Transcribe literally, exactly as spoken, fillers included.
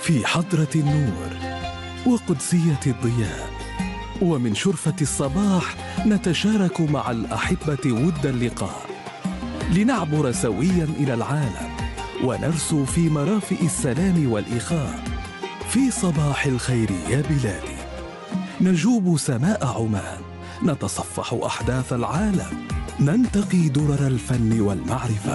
في حضرة النور وقدسية الضياء، ومن شرفة الصباح نتشارك مع الأحبة ود اللقاء، لنعبر سويا إلى العالم ونرسو في مرافئ السلام والإخاء. في صباح الخير يا بلادي نجوب سماء عمان، نتصفح أحداث العالم، ننتقي درر الفن والمعرفة.